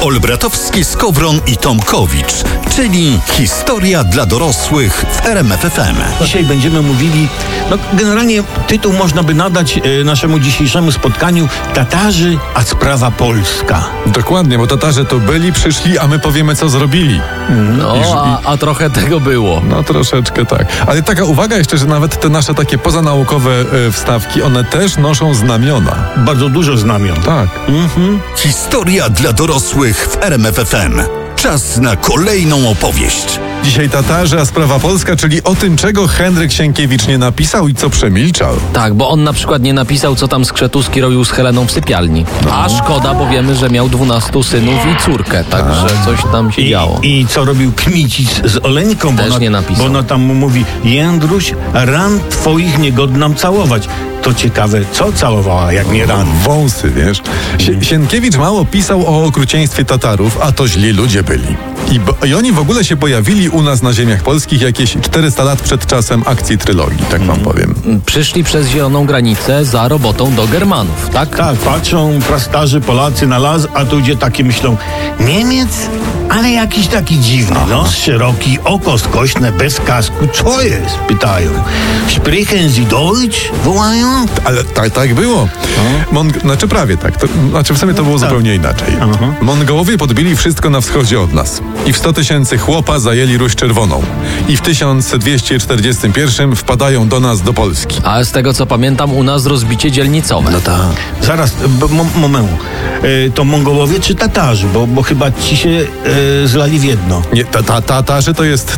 Olbratowski, Skowron i Tomkowicz, czyli historia dla dorosłych w RMF FM. Dzisiaj będziemy mówili, generalnie tytuł można by nadać naszemu dzisiejszemu spotkaniu Tatarzy, a sprawa polska. Dokładnie, bo Tatarzy to byli, przyszli, a my powiemy, co zrobili. A trochę tego było. No troszeczkę tak. Ale taka uwaga jeszcze, że nawet te nasze takie pozanaukowe wstawki, one też noszą znamiona. Bardzo dużo znamion. Tak. Historia dla dorosłych w RMF FM. Czas na kolejną opowieść. Dzisiaj Tatarzy, a sprawa polska, czyli o tym, czego Henryk Sienkiewicz nie napisał i co przemilczał. Tak, bo on na przykład nie napisał, co tam Skrzetuski robił z Heleną w sypialni. A szkoda, bo wiemy, że miał 12 synów i córkę, także coś tam się działo. I co robił Kmicic z Oleńką, Też nie napisał. Bo ona tam mu mówi: Jędruś, ran twoich nie godnam całować. To ciekawe, co całowała, jak nie ran? Wąsy, wiesz. Sienkiewicz mało pisał o okrucieństwie Tatarów, a to źli ludzie byli. I oni w ogóle się pojawili u nas na ziemiach polskich jakieś 400 lat przed czasem akcji trylogii, tak wam powiem. Przyszli przez zieloną granicę za robotą do Germanów, tak? Tak, patrzą prastarzy Polacy na las, a tu gdzie takie myślą: Niemiec? Ale jakiś taki dziwny, nos szeroki, oko skośne, bez kasku. Co jest? Pytają. Sprechen Sie Deutsch? Wołają? Ale tak było. Znaczy prawie tak. W sumie to było zupełnie inaczej. Mongołowie podbili wszystko na wschodzie od nas. I w 100 000 chłopa zajęli Ruś Czerwoną. I w 1241 wpadają do nas, do Polski. A z tego co pamiętam, u nas rozbicie dzielnicowe. No tak. Zaraz, moment. To Mongołowie czy Tatarzy? Bo chyba ci się zlali w jedno. Nie, Tatarzy to jest...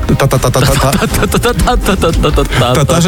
Tatarzy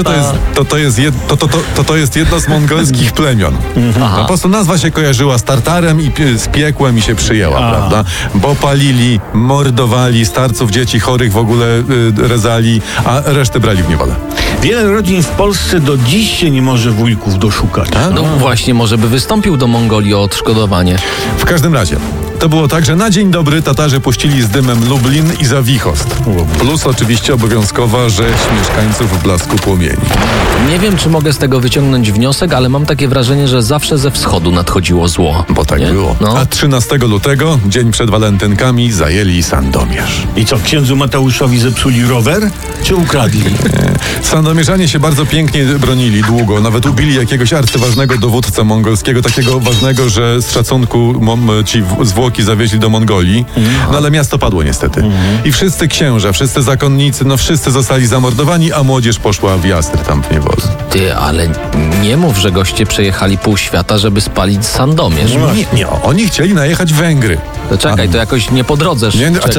to jest jedno z mongolskich plemion. Po prostu nazwa się kojarzyła z Tartarem i z piekłem i się przyjęła, prawda? Bo palili, mordowali, starców, dzieci chorych w ogóle rezali, a resztę brali w niewolę. Wiele rodzin w Polsce do dziś się nie może wujków doszukać. No właśnie, może by wystąpił do Mongolii o odszkodowanie. W każdym razie, to było tak, że na dzień dobry Tatarzy puścili z dymem Lublin i Zawichost. Plus oczywiście obowiązkowa rzeź mieszkańców w blasku płomieni. Nie wiem, czy mogę z tego wyciągnąć wniosek, ale mam takie wrażenie, że zawsze ze wschodu nadchodziło zło. Bo tak było. No. A 13 lutego, dzień przed walentynkami, zajęli Sandomierz. I co, księdzu Mateuszowi zepsuli rower? Czy ukradli? Sandomierzanie się bardzo pięknie bronili długo. Nawet ubili jakiegoś arcyważnego dowódcę mongolskiego, takiego ważnego, że z szacunku ci zwłoki zawieźli do Mongolii. No ale miasto padło niestety. I wszyscy księża, wszyscy zakonnicy, wszyscy zostali zamordowani, a młodzież poszła w Jastr tam w niewolę. Ty, ale nie mów, że goście przejechali pół świata, żeby spalić Sandomierz. Nie, oni chcieli najechać Węgry. To czekaj, to jakoś nie po drodze.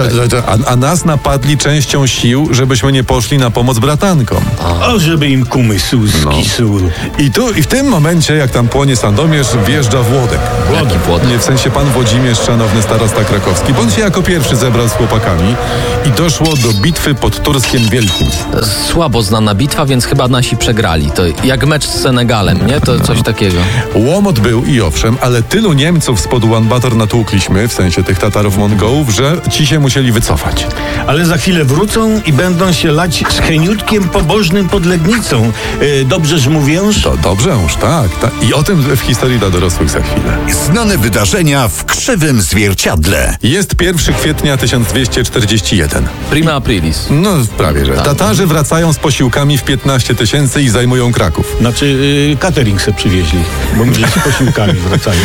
A nas napadli częścią sił, żebyśmy nie poszli na pomoc bratankom. O, żeby im kumysł skisł. I w tym momencie, jak tam płonie Sandomierz, wjeżdża Włodek. Jaki Włodek? Nie, w sensie pan Włodzimierz, szanowny starosta krakowski, bo on się jako pierwszy zebrał z chłopakami i doszło do bitwy pod Turskiem Wielkim. Słabo znana bitwa, więc chyba nasi przegrali. To jak mecz z Senegalem, nie? To coś takiego. Łomot był i owszem, ale tylu Niemców spod Ulaanbaatar natłukliśmy, w sensie tych Tatarów Mongołów, że ci się musieli wycofać. Ale za chwilę wrócą i będą się lać z cheniutkiem pobożnym pod Legnicą. Dobrzeż mówię? To dobrzeż, tak. I o tym w historii dla dorosłych za chwilę. Znane wydarzenia w krzywym zwierciadle. Jest 1 kwietnia 1241. Prima aprilis. No prawie, że. Tatarzy wracają z posiłkami w 15 000 i zajmują Kraków. Znaczy catering se przywieźli, bo my z posiłkami wracają.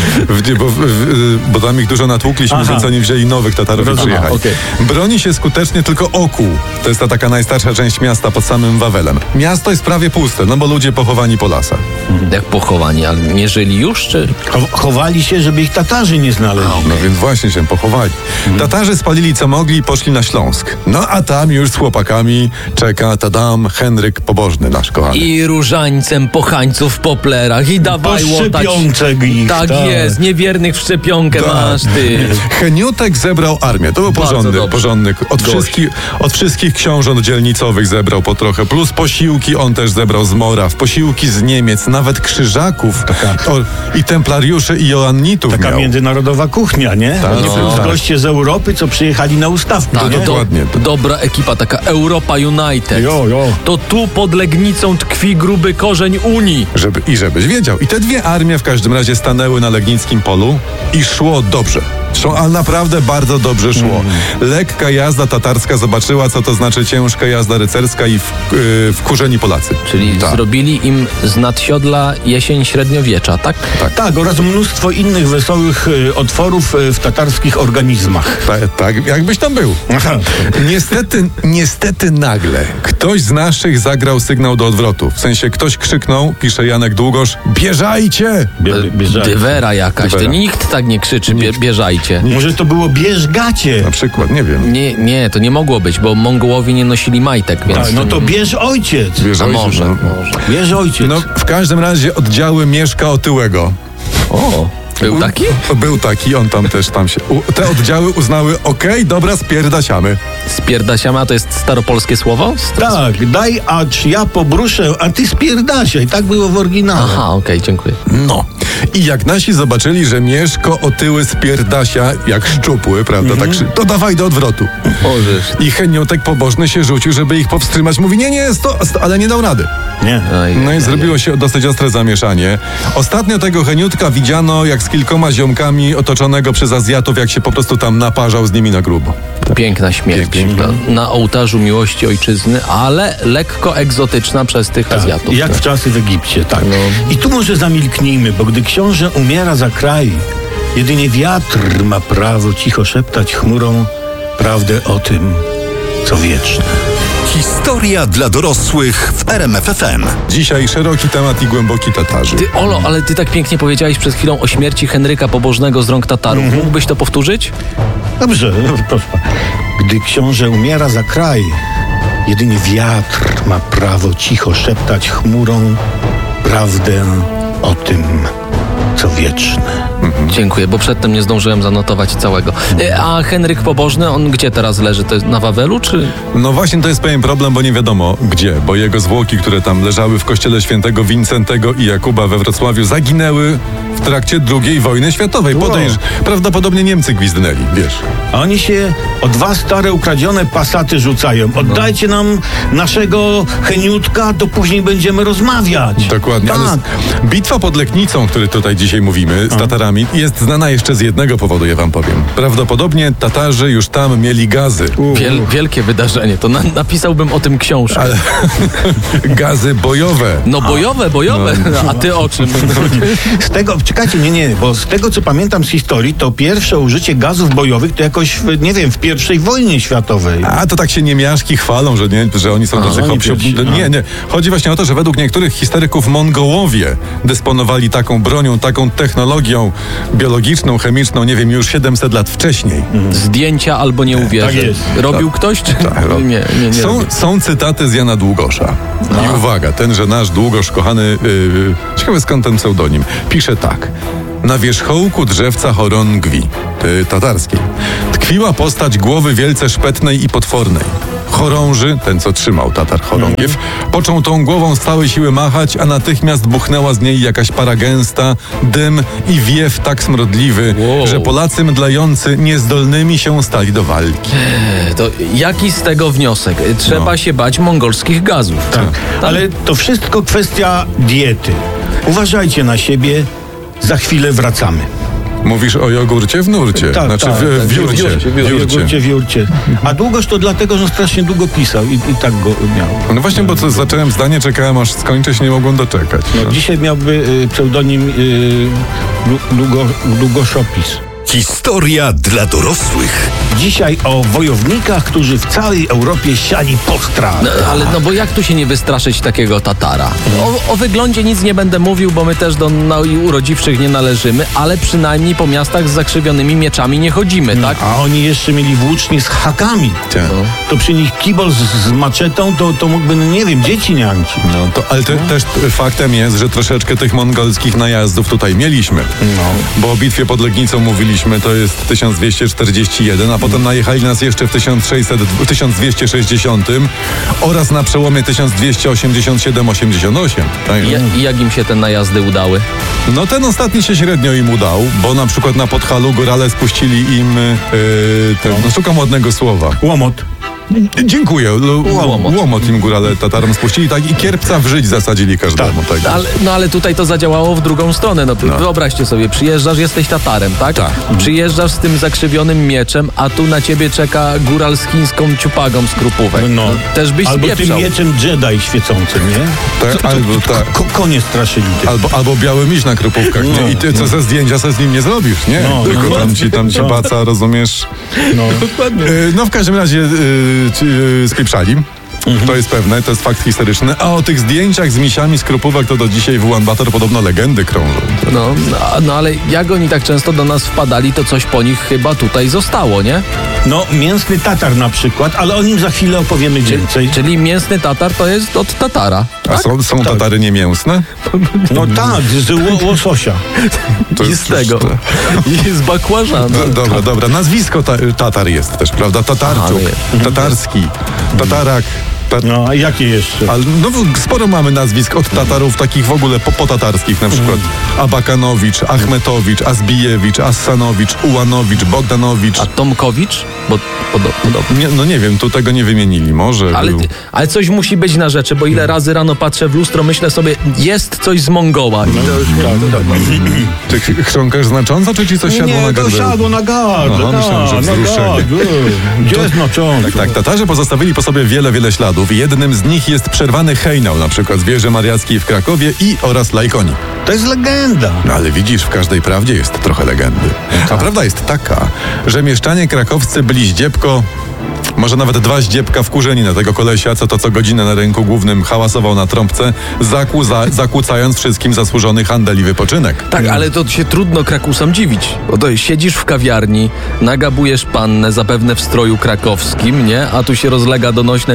Bo tam ich dużo natłukliśmy, więc oni wzięli nowych Tatarów i przyjechali. Okay. Broni się skutecznie tylko Okół. To jest ta taka najstarsza część miasta pod samym Wawelem. Miasto jest prawie puste, bo ludzie pochowani po lasach. Jak pochowani, ale nie żyli już, czy? Chowali się, żeby ich Tatarzy nie znaleźli. No więc właśnie się pochowali. Tatarzy spalili co mogli i poszli na Śląsk. No a tam już z chłopakami czeka tadam Henryk Pobożny, nasz kochany. I różańcem pochańców w poplerach i dawaj łotać. Ich, tak jest, niewiernych w szczepionkę masz ty. Heniutek zebrał armię. To był porządny. Od wszystkich książąt dzielnicowych zebrał po trochę. Plus posiłki on też zebrał z Moraw. Posiłki z Niemiec, nawet krzyżaków. I templariuszy i joannitów Taka miał. międzynarodowa kuchnia, nie? Goście z Europy, co przyjechali na ustawkę. Dokładnie. Dobra ekipa, taka Europa United. To tu pod Legnicą tkwi gruby korzeń Unii. Żebyś wiedział. I te dwie armie w każdym razie stanęły na legnickim polu i szło dobrze. Ale naprawdę bardzo dobrze szło. Lekka jazda tatarska zobaczyła, co to znaczy ciężka jazda rycerska i wkurzeni Polacy. Czyli zrobili im z nadsiodla jesień średniowiecza, tak? Tak, oraz mnóstwo innych wesołych otworów w tatarskich organizmach. Tak, jakbyś tam był. Aha. Niestety nagle ktoś z naszych zagrał sygnał do odwrotu. W sensie ktoś krzyknął, pisze Janek Długosz, bieżajcie! Dywera jakaś. To nikt tak nie krzyczy, bieżajcie. Może to było bieżgacie. Na przykład, nie wiem. Nie, to nie mogło być, bo Mongołowie nie nosili majtek, więc... Tak, no to bierz ojciec. A może. Bierz ojciec. No, w każdym razie oddziały Mieszka Otyłego. O, był taki? Był taki, on tam się... Te oddziały uznały, dobra, spierdasiamy. Spierdasiama to jest staropolskie słowo? Tak, daj, acz ja pobruszę, a ty spierdasiaj. Tak było w oryginale. Aha, okej, dziękuję. No. I jak nasi zobaczyli, że Mieszko Otyły spierdasia, jak szczupły, prawda, tak to dawaj do odwrotu. Możesz. I Heniotek pobożny się rzucił, żeby ich powstrzymać. Mówi, nie, ale nie dał rady. Nie. No i zrobiło się dosyć ostre zamieszanie. Ostatnio tego Heniutka widziano jak z kilkoma ziomkami otoczonego przez Azjatów, jak się po prostu tam naparzał z nimi na grubo. Piękna śmierć. Na ołtarzu miłości ojczyzny, ale lekko egzotyczna przez tych Azjatów. Jak w czasy w Egipcie, tak. No. I tu może zamilknijmy, bo gdy książę umiera za kraj, jedynie wiatr ma prawo cicho szeptać chmurą prawdę o tym, co wieczne. Historia dla dorosłych w RMF FM. Dzisiaj szeroki temat i głęboki Tatarzy. Ty, Olo, ale ty tak pięknie powiedziałeś przed chwilą o śmierci Henryka Pobożnego z rąk Tatarów. Mógłbyś to powtórzyć? Dobrze, proszę. Gdy książę umiera za kraj, jedynie wiatr ma prawo cicho szeptać chmurą prawdę o tym, co wieczne. Dziękuję, bo przedtem nie zdążyłem zanotować całego. A Henryk Pobożny, on gdzie teraz leży? To jest na Wawelu, czy... No właśnie to jest pewien problem, bo nie wiadomo gdzie, bo jego zwłoki, które tam leżały w kościele świętego Wincentego i Jakuba we Wrocławiu, zaginęły w trakcie II wojny światowej. Prawdopodobnie Niemcy gwizdnęli, wiesz. A oni się o dwa stare ukradzione Passaty rzucają. Oddajcie nam naszego Heniutka, to później będziemy rozmawiać. Dokładnie, Tak. ale bitwa pod Leknicą, o której tutaj dzisiaj mówimy, z Tatarami, jest znana jeszcze z jednego powodu, ja wam powiem. Prawdopodobnie Tatarzy już tam mieli gazy. Wielkie wydarzenie, to napisałbym o tym książkę. Ale gazy bojowe. No bojowe. A ty o czym? Z tego, czekajcie, nie, bo z tego co pamiętam z historii, to pierwsze użycie gazów bojowych to jakoś, w I wojnie światowej. A to tak się niemiaszki chwalą, że oni są tacy oni pierwsi. Nie. Chodzi właśnie o to, że według niektórych historyków Mongołowie dysponowali taką bronią, taką technologią biologiczną, chemiczną, nie wiem, już 700 lat wcześniej. Zdjęcia albo nie uwierzę. Tak jest. Robił ktoś? Czy... robił. Nie. Są cytaty z Jana Długosza. I uwaga, tenże nasz Długosz, kochany, ciekawe skąd ten pseudonim, pisze tak. Na wierzchołku drzewca chorągwi, tatarskiej, tkwiła postać głowy wielce szpetnej i potwornej. Chorąży, ten co trzymał Tatar chorągiew, począł tą głową z całej siły machać, a natychmiast buchnęła z niej jakaś para gęsta, dym i wiew tak smrodliwy, że Polacy mdlający niezdolnymi się stali do walki. To jaki z tego wniosek? Trzeba się bać mongolskich gazów. Tak. Ale to wszystko kwestia diety. Uważajcie na siebie, za chwilę wracamy. Mówisz o jogurcie w nurcie, w wiórcie. W jurcie. A Długosz to dlatego, że strasznie długo pisał i tak go miał. No właśnie, bo zacząłem zdanie, czekałem aż skończę, się nie mogłem doczekać. No, dzisiaj miałby pseudonim Długoszopis. Historia dla dorosłych. Dzisiaj o wojownikach, którzy w całej Europie siali postrach. Ale bo jak tu się nie wystraszyć takiego Tatara? O wyglądzie nic nie będę mówił, bo my też do urodziwszych nie należymy, ale przynajmniej po miastach z zakrzywionymi mieczami nie chodzimy, tak? A oni jeszcze mieli włócznie z hakami. To przy nich kibol z maczetą, to mógłby, nie wiem, dzieci niańczyć. Ale też faktem jest, że troszeczkę tych mongolskich najazdów tutaj mieliśmy. Bo o bitwie pod Legnicą mówiliśmy, to jest 1241, a potem najechali nas jeszcze w 1260 oraz na przełomie 1287-88. I jak im się te najazdy udały? No ten ostatni się średnio im udał, bo na przykład na Podhalu górale spuścili im, szukam ładnego słowa. Łomot. Dziękuję. Łomot im górale Tatarom spuścili, tak, i kierpca w żyć zasadzili każdemu. Tak. Ale tutaj to zadziałało w drugą stronę. Wyobraźcie sobie, przyjeżdżasz, jesteś Tatarem, tak? Tak. Przyjeżdżasz z tym zakrzywionym mieczem, a tu na ciebie czeka góral z chińską ciupagą z krupówek. No. Też byś Albo tym spieprzał. mieczem Jedi świecącym, nie? Tak, albo tak. Konie straszyli. Albo biały miś na krupówkach, nie? I ty co ze zdjęcia se z nim nie zrobisz, nie? No. Tylko tam ci baca, rozumiesz? No. No w każdym razie spieprzali. To jest pewne, to jest fakt historyczny. A o tych zdjęciach z misiami z krupówek to do dzisiaj w Ulaanbaatar podobno legendy krążą. No ale jak oni tak często do nas wpadali, to coś po nich chyba tutaj zostało, nie? No, mięsny Tatar na przykład, ale o nim za chwilę opowiemy więcej. Czyli mięsny Tatar to jest od Tatara. A są Tatary niemięsne? No tak, z łososia. To I z tego. I z bakłażana. Dobra. Nazwisko Tatar jest też, prawda? Tatarczuk, Tatarski, Tatarak. No, a jakie jeszcze? Ale sporo mamy nazwisk od Tatarów, takich w ogóle potatarskich, na przykład Abakanowicz, Achmetowicz, Azbijewicz, Assanowicz, Ułanowicz, Bogdanowicz. A Tomkowicz? Bo podobno. Nie wiem, tu tego nie wymienili, może. Ale coś musi być na rzeczy, bo ile razy rano patrzę w lustro, myślę sobie, jest coś z Mongoła. Czy chrząkasz znacząco, czy ci coś siadło na gardle? Nie, to siadło na gardle. Myślałem, że wzruszenie. Gdzie jest znacząco? Tak, Tatarzy pozostawili po sobie wiele śladów. Jednym z nich jest przerwany hejnał, na przykład w Wieży Mariackiej w Krakowie oraz Lajkonik. To jest legenda. No ale widzisz, w każdej prawdzie jest trochę legendy. A prawda jest taka, że mieszczanie krakowscy byli zdziepko, może nawet 2 zdziepka wkurzeni na tego kolesia, co godzinę na rynku głównym hałasował na trąbce, zakłócając wszystkim zasłużony handel i wypoczynek. Tak, ale to się trudno Krakusom dziwić. Bo to siedzisz w kawiarni, nagabujesz pannę, zapewne w stroju krakowskim, nie? A tu się rozlega donośne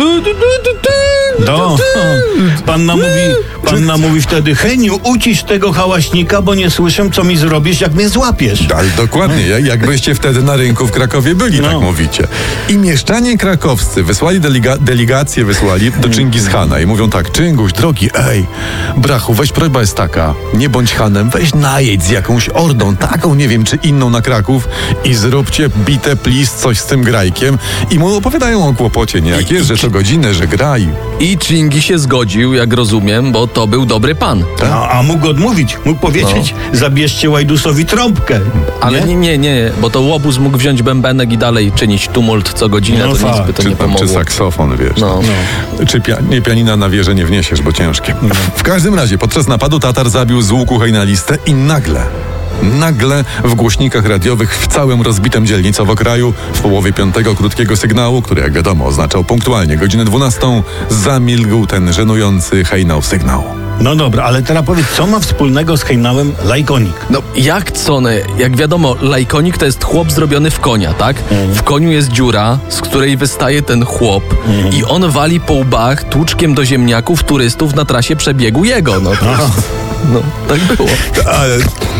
Panna mówi wtedy: Heniu, ucisz tego hałaśnika, bo nie słyszę, co mi zrobisz, jak mnie złapiesz. Ale dokładnie, jakbyście wtedy na rynku w Krakowie byli, tak mówicie. I mieszczanie krakowscy delegację wysłali do Chingis-Hana i mówią tak: Czynguś, drogi, brachu, weź, prośba jest taka, nie bądź Hanem, weź najedź z jakąś ordą, taką, nie wiem, czy inną na Kraków i zróbcie bite plis coś z tym grajkiem i mu opowiadają o kłopocie niejakie, że co godzinę, że graj. I Chingi się zgodził, jak rozumiem, bo to był dobry pan. A mógł odmówić, mógł powiedzieć: zabierzcie Łajdusowi trąbkę. Ale nie, bo to łobuz mógł wziąć bębenek i dalej czynić tumult co godzinę, to nic by to nie pomogło. Czy saksofon, wiesz. Czy pianina na wieżę nie wniesiesz, bo ciężkie. W każdym razie, podczas napadu Tatar zabił z łuku hejnalistę i nagle w głośnikach radiowych w całym rozbitym dzielnicowo kraju w połowie 5. krótkiego sygnału, który jak wiadomo oznaczał punktualnie godzinę 12, zamilgł ten żenujący hejnał sygnał. No dobra, ale teraz powiedz, co ma wspólnego z hejnałem Lajkonik? Jak wiadomo, Lajkonik to jest chłop zrobiony w konia, tak? W koniu jest dziura, z której wystaje ten chłop i on wali po łbach tłuczkiem do ziemniaków turystów na trasie przebiegu jego. Tak było. Ale...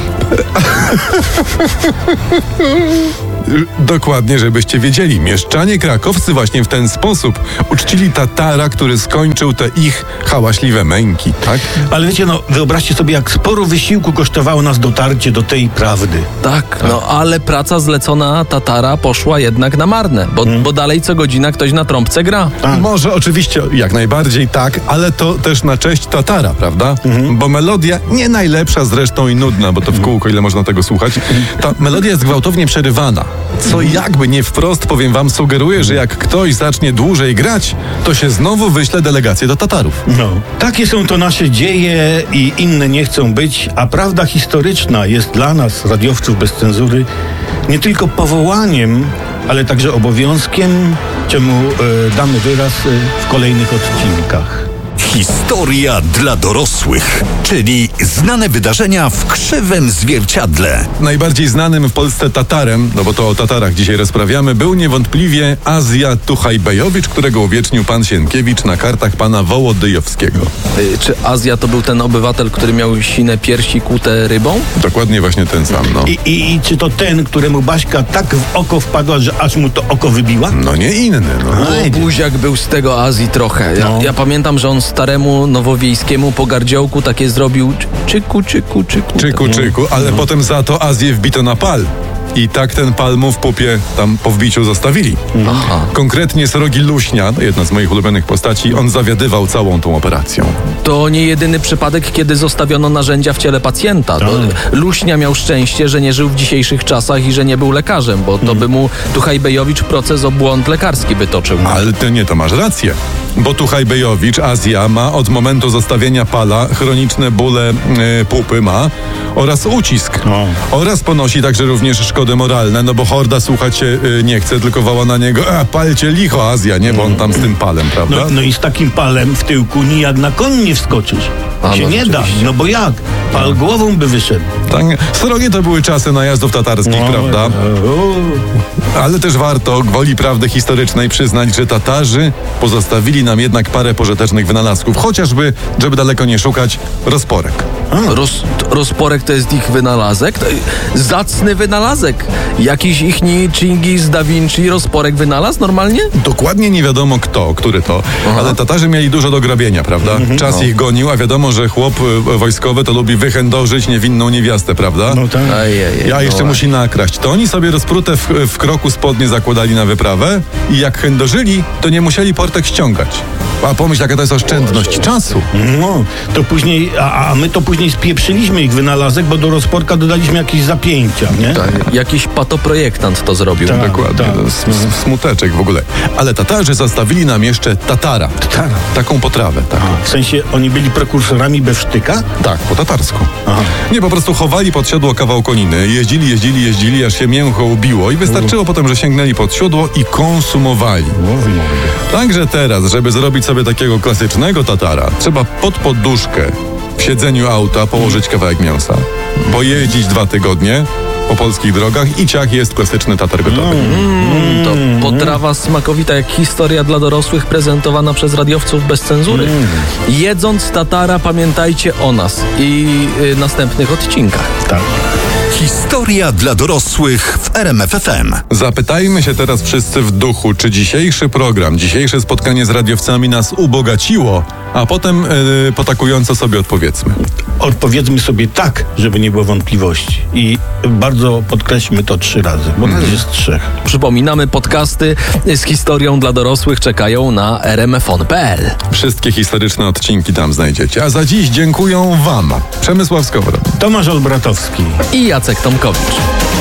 Dokładnie, żebyście wiedzieli. Mieszczanie krakowscy właśnie w ten sposób uczcili Tatara, który skończył te ich hałaśliwe męki, tak? Ale wiecie, wyobraźcie sobie, jak sporo wysiłku kosztowało nas dotarcie do tej prawdy. Tak, ale praca zlecona Tatara poszła jednak na marne, bo dalej co godzina ktoś na trąbce gra. Może oczywiście, jak najbardziej tak, ale to też na cześć Tatara, prawda? Bo melodia nie najlepsza zresztą i nudna, bo to w kółko, ile można tego słuchać. Ta melodia jest gwałtownie przerywana, co jakby nie wprost, powiem wam, sugeruje, że jak ktoś zacznie dłużej grać, to się znowu wyśle delegację do Tatarów. Takie są to nasze dzieje i inne nie chcą być, a prawda historyczna jest dla nas, radiowców bez cenzury, nie tylko powołaniem, ale także obowiązkiem, czemu damy wyraz w kolejnych odcinkach. Historia dla dorosłych, czyli znane wydarzenia w krzywym zwierciadle. Najbardziej znanym w Polsce Tatarem, bo to o Tatarach dzisiaj rozprawiamy, był niewątpliwie Azja Tuchajbejowicz, którego uwiecznił pan Sienkiewicz na kartach pana Wołodyjowskiego. Czy Azja to był ten obywatel, który miał sine piersi kłute rybą? Dokładnie właśnie ten sam, I czy to ten, któremu Baśka tak w oko wpadła, że aż mu to oko wybiła? Nie inny, Buziak był z tego Azji trochę. Ja pamiętam, że on staremu nowowiejskiemu pogardziołku takie zrobił czyku, ale potem za to Azję wbito na pal. I tak ten pal mu w pupie tam po wbiciu zostawili. Aha. Konkretnie Srogi Luśnia, jedna z moich ulubionych postaci, on zawiadywał całą tą operacją. To nie jedyny przypadek, kiedy zostawiono narzędzia w ciele pacjenta. Luśnia miał szczęście, że nie żył w dzisiejszych czasach i że nie był lekarzem, bo to by mu Tuchajbejowicz proces o błąd lekarski by toczył. Ale ty nie, to masz rację. Bo Tuchajbejowicz, Azja, ma od momentu zostawienia pala chroniczne bóle pupy ma oraz ucisk. Oraz ponosi także również szkody moralne, no bo horda słuchać się nie chce, tylko woła na niego: palcie licho, Azja, nie? Bo on tam z tym palem, prawda? No i z takim palem w tyłku nijak na koń nie wskoczysz. Się nie da, no bo jak? Pal głową by wyszedł. Tak, srogie to były czasy najazdów tatarskich, prawda? Ale też warto, gwoli prawdy historycznej, przyznać, że Tatarzy pozostawili nam jednak parę pożytecznych wynalazków. Chociażby, żeby daleko nie szukać, rozporek. Rozporek to jest ich wynalazek? Zacny wynalazek. Jakiś ichni Chingis Da Vinci rozporek wynalazł normalnie? Dokładnie nie wiadomo który to, ale Tatarzy mieli dużo do grabienia, prawda? Czas ich gonił, a wiadomo, że chłop wojskowy to lubi wychędożyć niewinną niewiastę, prawda? No tak. Ja jeszcze musi nakraść. To oni sobie rozprute w kroku spodnie zakładali na wyprawę i jak chędożyli, to nie musieli portek ściągać. A pomyśl, jaka to jest oszczędność czasu. No, to później, a my to później spieprzyliśmy ich wynalazek, bo do rozporka dodaliśmy jakieś zapięcia, nie? Tak. Jakiś patoprojektant to zrobił. Tak. Dokładnie, to jest smuteczek w ogóle. Ale Tatarzy zostawili nam jeszcze tatara. Taką potrawę, tak. W sensie oni byli prekursorami bewsztyka? Tak, po tatarsku. Aha. Nie, po prostu chowali pod siodło kawał koniny, jeździli, aż się mięcho ubiło i wystarczyło potem, że sięgnęli pod siodło i konsumowali. Także teraz, żeby zrobić sobie takiego klasycznego tatara, trzeba pod poduszkę w siedzeniu auta położyć kawałek mięsa, pojeździć 2 tygodnie po polskich drogach i ciach, jest klasyczny tatar gotowy. To potrawa smakowita jak historia dla dorosłych prezentowana przez radiowców bez cenzury. Jedząc tatara pamiętajcie o nas i następnych odcinkach. Tak. Historia dla dorosłych w RMF FM. Zapytajmy się teraz wszyscy w duchu, czy dzisiejszy program, dzisiejsze spotkanie z radiowcami nas ubogaciło, a potem potakująco sobie odpowiedzmy. Odpowiedzmy sobie tak, żeby nie było wątpliwości. I bardzo podkreślmy to 3 razy, bo nas jest 3. Przypominamy, podcasty z historią dla dorosłych czekają na rmfon.pl. Wszystkie historyczne odcinki tam znajdziecie. A za dziś dziękuję wam. Przemysław Skowron. Tomasz Olbratowski. I Jacek Tomkowicz.